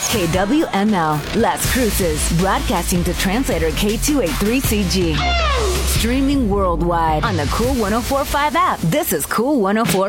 KWML, Las Cruces, broadcasting to translator K283CG. Streaming worldwide on the Cool 104.5 app. This is Cool 104.5.